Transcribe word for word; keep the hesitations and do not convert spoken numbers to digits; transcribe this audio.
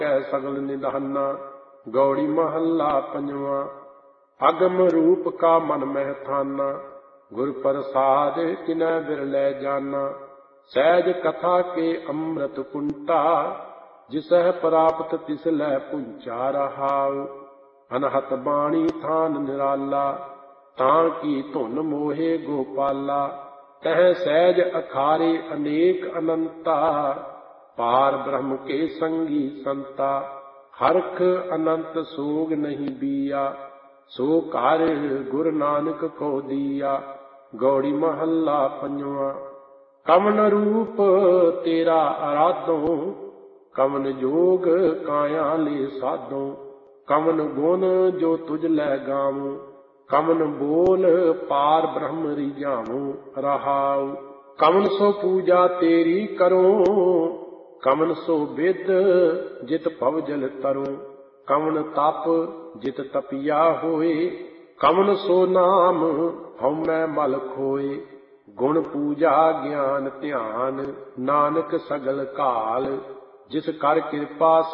सगल निधाना। गौड़ी महला पंजवा। अगम रूप का मन मह थाना। गुर प्रसाद किनै बिरलै जाना। सहज कथा के अमृत कुंटा। जिसह प्राप्त तिस लै पुंचा रहाउ। अनहत बाणी थान निराला। तां की धुन मोहे गोपाला। तह सहज अखारे अनेक अनंता। पार ब्रह्म के संगी संता। हरख अनंत सोग नहीं बिया। सो कार गुरु नानक को दिया। गौड़ी महला पंजवा। कवन रूप तेरा आराधो। कवन जोग काया ले साधो। कवन गुण जो तुझ लै गावो। कवन बोल पार ब्रह्म रिझावो रहाउ। कवन सो पूजा तेरी करो। कवन सो विद जित भवजल तरो। कवन तप जित तपिया होए। कवन सो नाम हउमੈ मल खोए। गुण पूजा ज्ञान ध्यान नानक सगल काल। जिस कर कृपा